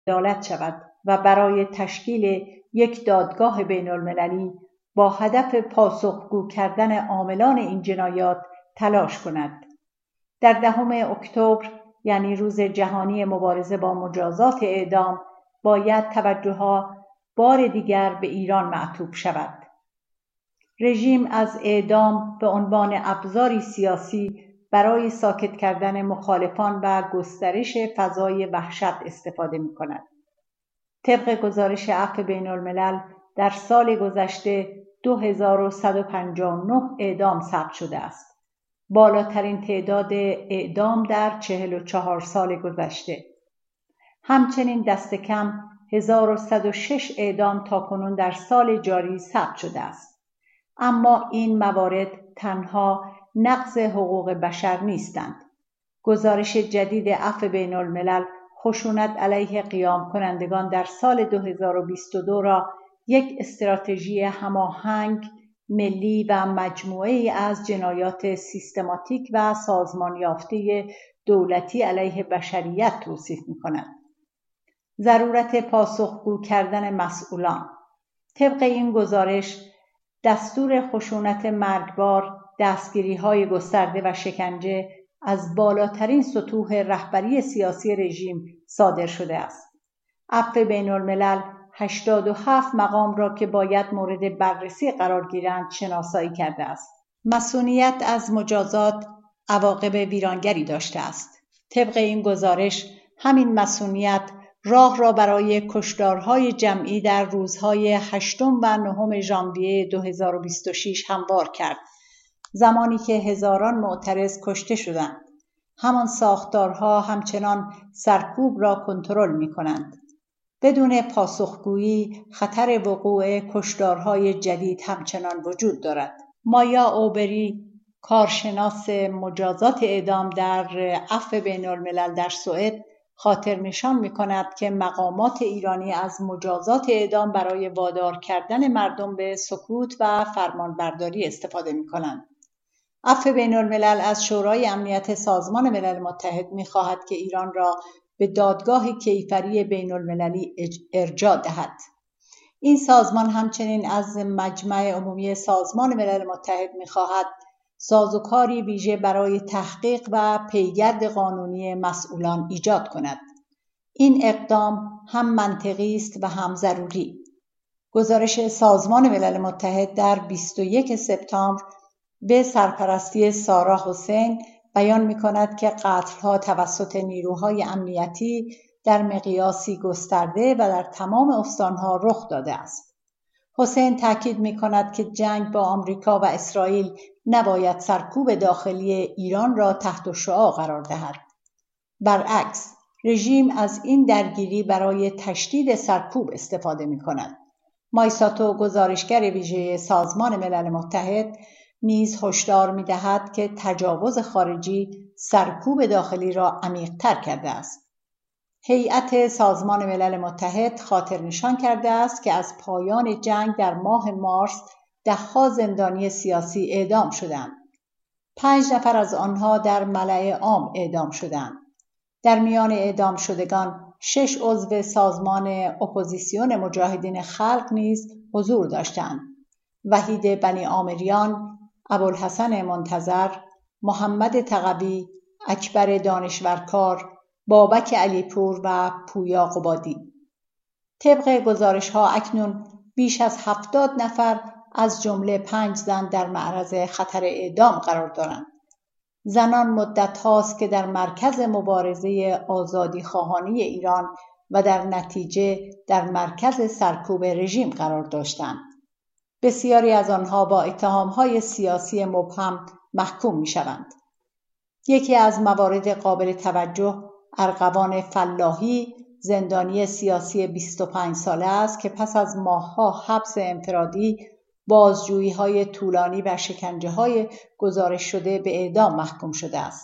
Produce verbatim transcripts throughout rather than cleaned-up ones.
عدالت شود و برای تشکیل یک دادگاه بین المللی با هدف پاسخگو کردن عاملان این جنایات تلاش کند. در دهم اکتبر، یعنی روز جهانی مبارزه با مجازات اعدام، باید توجهها بار دیگر به ایران معطوف شود. رژیم از اعدام به عنوان ابزاری سیاسی برای ساکت کردن مخالفان و گسترش فضای وحشت استفاده می کند. طبق گزارش عفو بین الملل در سال گذشته دو هزار و صد و پنجاه و نه اعدام ثبت شده است. بالاترین تعداد اعدام در چهل و چهار سال گذشته. همچنین دست کم هزار و صد و شش اعدام تاکنون در سال جاری ثبت شده است. اما این موارد تنها نقض حقوق بشر نیستند. گزارش جدید عفو بین الملل خشونت علیه قیام کنندگان در سال دو هزار و بیست و دو را یک استراتژی هماهنگ ملی و مجموعه‌ای از جنایات سیستماتیک و سازمان یافته دولتی علیه بشریت توصیف می‌کند. ضرورت پاسخگو کردن مسئولان. طبق این گزارش دستور خشونت مرگبار، دستگیری‌های گسترده و شکنجه از بالاترین سطوح رهبری سیاسی رژیم صادر شده است. عفو بین الملل هشتاد و هفت مقام را که باید مورد بررسی قرار گیرند شناسایی کرده است. مصونیت از مجازات عواقب ویرانگری داشته است. طبق این گزارش همین مصونیت راه را برای کشتارهای جمعی در روزهای هشتم و نهم ژانویه دو هزار و بیست و شش هموار کرد، زمانی که هزاران معترض کشته شدند. همان ساختارها همچنان سرکوب را کنترل می کنند. بدون پاسخگویی خطر وقوع کشتارهای جدید همچنان وجود دارد. مایا اوبری، کارشناس مجازات اعدام در عفو بین الملل در سوئد، خاطر نشان می کند که مقامات ایرانی از مجازات اعدام برای وادار کردن مردم به سکوت و فرمانبرداری استفاده می کنند. عفو بین الملل از شورای امنیت سازمان ملل متحد می خواهد که ایران را به دادگاه کیفری بین المللی ارجاع دهد. این سازمان همچنین از مجمع عمومی سازمان ملل متحد می خواهد سازوکاری ویژه برای تحقیق و پیگرد قانونی مسئولان ایجاد کند. این اقدام هم منطقی است و هم ضروری. گزارش سازمان ملل متحد در بیست و یک سپتامبر به سرپرستی سارا حسین بیان می کند که قتل‌ها توسط نیروهای امنیتی در مقیاسی گسترده و در تمام استانها رخ داده است. حسین تاکید می کند که جنگ با آمریکا و اسرائیل نباید سرکوب داخلی ایران را تحت شعاع قرار دهد. برعکس، رژیم از این درگیری برای تشدید سرکوب استفاده می کند. مایساتو، گزارشگر ویژه سازمان ملل متحد، نیز هشدار می دهد که تجاوز خارجی سرکوب داخلی را عمیق‌تر کرده است. هیئت سازمان ملل متحد خاطر نشان کرده است که از پایان جنگ در ماه مارس ده‌ها زندانی سیاسی اعدام شدند. پنج نفر از آنها در ملأ عام اعدام شدند. در میان اعدام شدگان شش عضو سازمان اپوزیسیون مجاهدین خلق نیز حضور داشتند. وحید بنی عامریان، ابوالحسن منتظر، محمد تقوی، اکبر دانشورکار، بابک علیپور و پویا قبادی. طبق گزارش‌ها اکنون بیش از هفتاد نفر از جمله پنج زن در معرض خطر اعدام قرار دارند. زنان مدت هاست که در مرکز مبارزه آزادی خواهانی ایران و در نتیجه در مرکز سرکوب رژیم قرار داشتند. بسیاری از آنها با اتهام‌های سیاسی مبهم محکوم می‌شوند. یکی از موارد قابل توجه ارغوان فلاحی، زندانی سیاسی بیست و پنج ساله است که پس از ماه‌ها حبس انفرادی، بازجویی‌های طولانی و شکنجه‌های گزارش شده به اعدام محکوم شده است.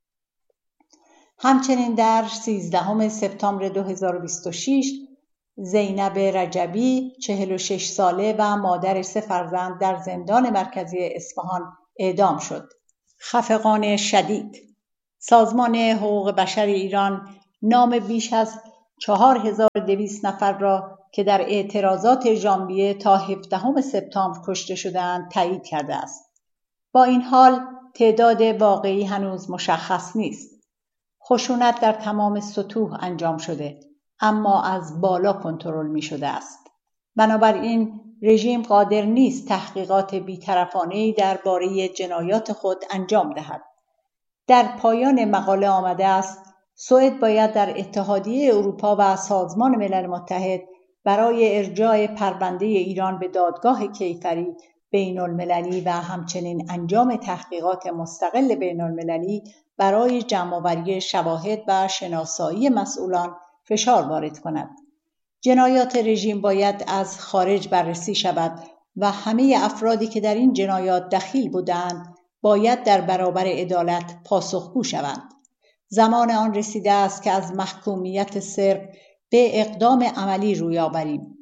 همچنین در سیزدهم سپتامبر دو هزار و بیست و شش زینب رجبی، چهل و شش ساله و مادر سه فرزند، در زندان مرکزی اصفهان اعدام شد. خفقان شدید. سازمان حقوق بشر ایران نام بیش از چهار هزار و دویست نفر را که در اعتراضات ژانویه تا هفدهم سپتامبر کشته شدند تایید کرده است. با این حال تعداد واقعی هنوز مشخص نیست. خشونت در تمام سطوح انجام شده، اما از بالا کنترل می شده است. بنابراین رژیم قادر نیست تحقیقات بی‌طرفانه‌ای درباره جنایات خود انجام دهد. در پایان مقاله آمده است سوئد باید در اتحادیه اروپا و سازمان ملل متحد برای ارجاع پرونده ایران به دادگاه کیفری بین المللی و همچنین انجام تحقیقات مستقل بین المللی برای جمع‌آوری شواهد و شناسایی مسئولان فشار وارد کند. جنایات رژیم باید از خارج بررسی شود و همه افرادی که در این جنایات دخیل بودند باید در برابر عدالت پاسخگو شوند. زمان آن رسیده است که از محکومیت صرف به اقدام عملی روی آوریم.